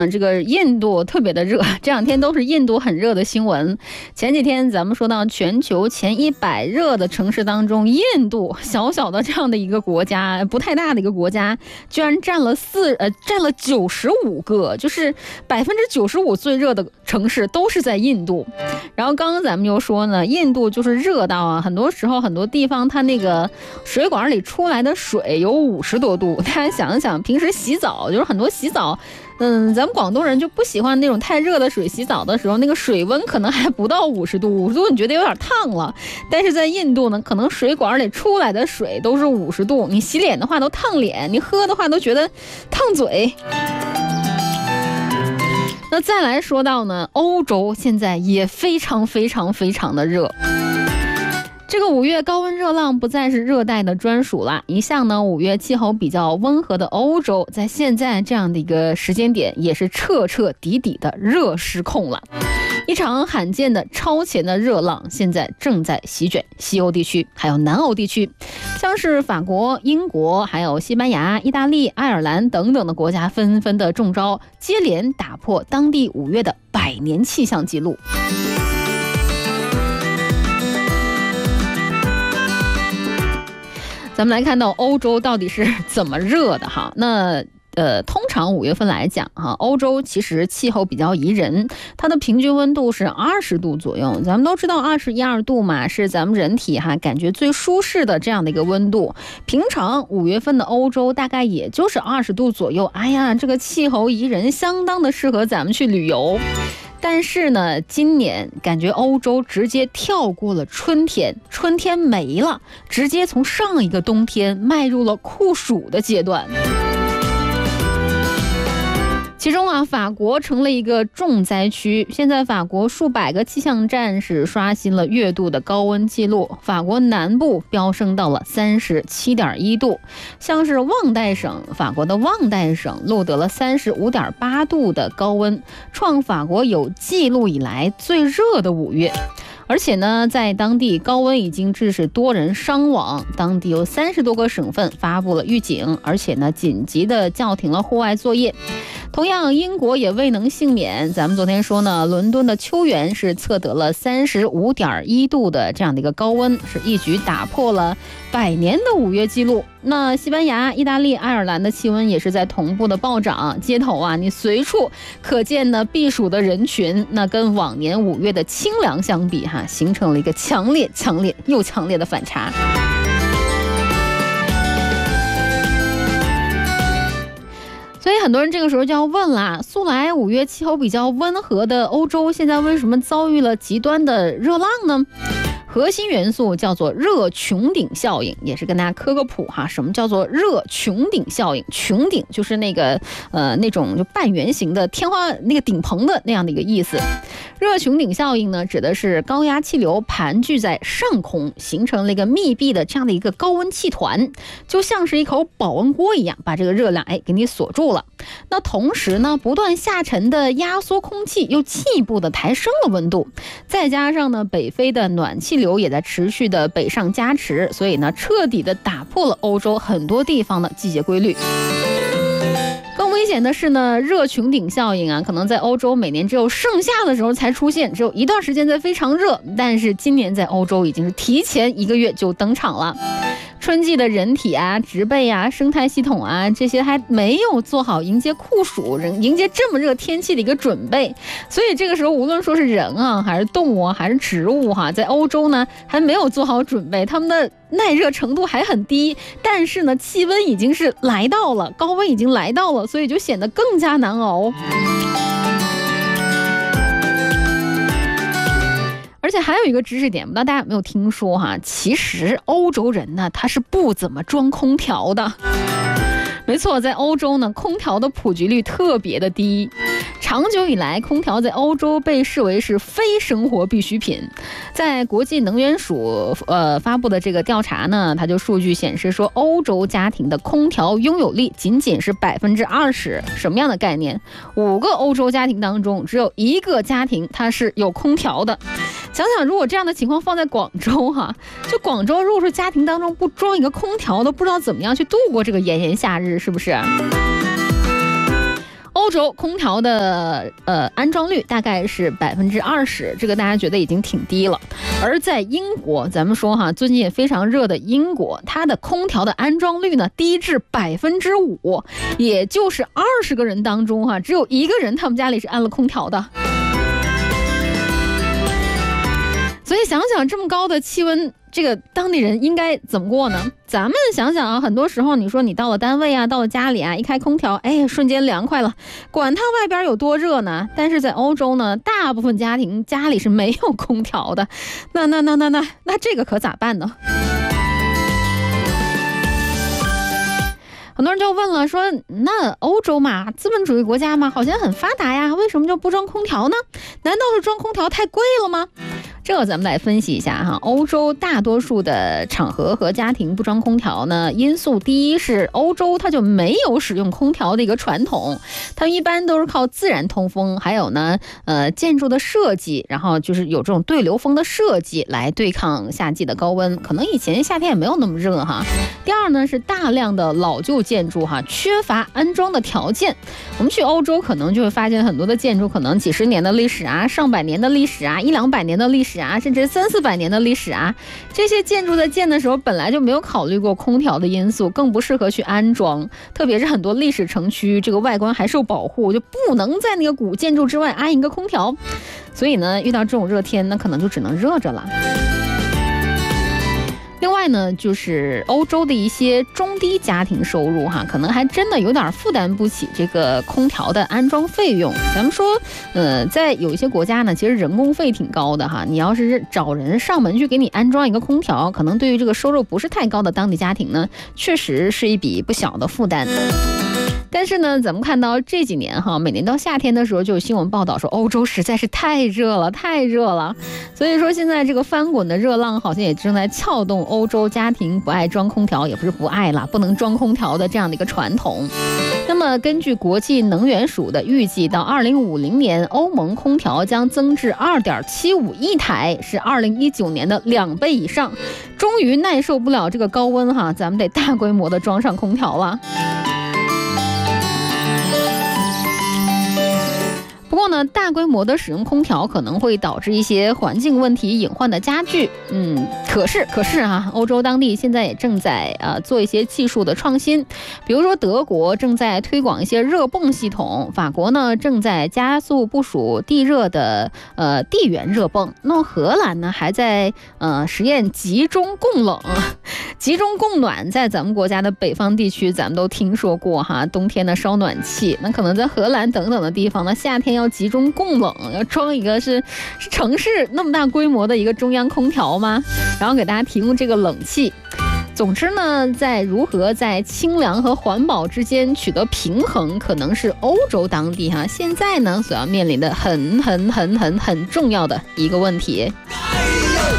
这个印度特别的热，这两天都是印度很热的新闻。前几天咱们说到全球前100热的城市当中，印度小小的这样的一个国家，不太大的一个国家，居然占了95个，就是95%最热的城市都是在印度。然后刚刚咱们又说呢，印度就是热到啊，很多时候很多地方它那个水管里出来的水有50多度。大家想一想，平时洗澡就是很多洗澡。咱们广东人就不喜欢那种太热的水，洗澡的时候那个水温可能还不到50度，50度你觉得有点烫了。但是在印度呢，可能水管里出来的水都是50度，你洗脸的话都烫脸，你喝的话都觉得烫嘴。那再来说到呢，欧洲现在也非常的热。这个5月高温热浪不再是热带的专属了，一向呢5月气候比较温和的欧洲，在现在这样的一个时间点也是彻底的热失控了。一场罕见的超前的热浪现在正在席卷西欧地区还有南欧地区，像是法国、英国还有西班牙、意大利、爱尔兰等等的国家纷纷的中招，接连打破当地5月的100年气象记录。咱们来看到欧洲到底是怎么热的哈。那通常5月份来讲哈，欧洲其实气候比较宜人，它的平均温度是20度左右。咱们都知道21、22度嘛，是咱们人体感觉最舒适的这样的一个温度。平常5月份的欧洲大概也就是20度左右。哎呀，这个气候宜人，相当的适合咱们去旅游。但是呢，今年感觉欧洲直接跳过了春天，春天没了，直接从上一个冬天迈入了酷暑的阶段。其中啊，法国成了一个重灾区。现在法国数百个气象站是刷新了月度的高温记录，法国南部飙升到了37.1度，像是法国的旺代省录得了35.8度的高温，创法国有记录以来最热的5月。而且呢，在当地高温已经致使多人伤亡，当地有30多个省份发布了预警，而且呢，紧急的叫停了户外作业。同样，英国也未能幸免。咱们昨天说呢，伦敦的秋园是测得了35.1度的这样的一个高温，是一举打破了100年的5月记录。那西班牙、意大利、爱尔兰的气温也是在同步的暴涨，街头啊，你随处可见呢避暑的人群。那跟往年5月的清凉相比形成了一个强烈又强烈的反差。所以很多人这个时候就要问啦，素来5月气候比较温和的欧洲，现在为什么遭遇了极端的热浪呢？核心元素叫做热穹顶效应，也是跟大家科个普哈。什么叫做热穹顶效应？穹顶就是那个那种就半圆形的天花那个顶棚的那样的一个意思。热穹顶效应呢，指的是高压气流盘踞在上空，形成了一个密闭的这样的一个高温气团，就像是一口保温锅一样，把这个热量给你锁住了。那同时呢，不断下沉的压缩空气又进一步的抬升了温度，再加上呢北非的暖气流也在持续的北上加持，所以呢彻底的打破了欧洲很多地方的季节规律。更危险的是呢，热穹顶效应啊，可能在欧洲每年只有盛夏的时候才出现，只有一段时间在非常热，但是今年在欧洲已经是提前1个月就登场了。春季的人体啊、植被啊、生态系统啊，这些还没有做好迎接酷暑、迎接这么热天气的一个准备，所以这个时候无论说是人啊，还是动物啊，还是植物在欧洲呢还没有做好准备，他们的耐热程度还很低，但是呢气温已经是来到了，高温已经来到了，所以就显得更加难熬。而且还有一个知识点，不知道大家有没有听说其实欧洲人呢，他是不怎么装空调的。没错，在欧洲呢，空调的普及率特别的低。长久以来，空调在欧洲被视为是非生活必需品。在国际能源署发布的这个调查呢，它就数据显示说，欧洲家庭的空调拥有率仅仅是20%。什么样的概念？5个欧洲家庭当中，只有1个家庭它是有空调的。想想如果这样的情况放在广州就广州如果说家庭当中不装一个空调，都不知道怎么样去度过这个炎炎夏日，是不是？ 欧洲空调的安装率大概是20%，这个大家觉得已经挺低了。而在英国，咱们说哈，最近也非常热的英国，它的空调的安装率呢低至5%，也就是20个人当中哈，只有1个人他们家里是安了空调的。所以想想这么高的气温，这个当地人应该怎么过呢？咱们想想啊，很多时候你说你到了单位啊，到了家里啊，一开空调，哎，瞬间凉快了，管它外边有多热呢。但是在欧洲呢，大部分家庭家里是没有空调的，那这个可咋办呢？很多人就问了，说那欧洲嘛，资本主义国家嘛，好像很发达呀，为什么就不装空调呢？难道是装空调太贵了吗？这咱们来分析一下哈，欧洲大多数的场合和家庭不装空调呢，因素第一是欧洲它就没有使用空调的一个传统，它一般都是靠自然通风，还有呢建筑的设计，然后就是有这种对流风的设计来对抗夏季的高温，可能以前夏天也没有那么热哈。第二呢是大量的老旧建筑哈，缺乏安装的条件。我们去欧洲可能就会发现很多的建筑可能几十年的历史啊，上百年的历史啊，100-200年的历史啊，甚至300-400年的历史啊，这些建筑在建的时候本来就没有考虑过空调的因素，更不适合去安装，特别是很多历史城区这个外观还受保护，就不能在那个古建筑之外安一个空调，所以呢遇到这种热天那可能就只能热着了。另外呢，就是欧洲的一些中低家庭收入哈，可能还真的有点负担不起这个空调的安装费用。咱们说，在有一些国家呢，其实人工费挺高的哈。你要是找人上门去给你安装一个空调，可能对于这个收入不是太高的当地家庭呢，确实是一笔不小的负担。但是呢，咱们看到这几年哈，每年到夏天的时候就有新闻报道说欧洲实在是太热了，所以说现在这个翻滚的热浪好像也正在撬动欧洲家庭不爱装空调，也不是不爱啦，不能装空调的这样的一个传统。那么根据国际能源署的预计，到2050年，欧盟空调将增至2.75亿台，是2019年的2倍以上。终于耐受不了这个高温哈，咱们得大规模的装上空调了。不过呢，大规模的使用空调可能会导致一些环境问题隐患的加剧。可是啊，欧洲当地现在也正在做一些技术的创新，比如说德国正在推广一些热泵系统，法国呢正在加速部署地热的地源热泵，那么荷兰呢还在实验集中供冷。集中供暖在咱们国家的北方地区咱们都听说过哈，冬天的烧暖气，那可能在荷兰等等的地方呢，夏天要集中供冷，要装一个是城市那么大规模的一个中央空调吗？然后给大家提供这个冷气。总之呢，在如何在清凉和环保之间取得平衡，可能是欧洲当地现在呢所要面临的很重要的一个问题。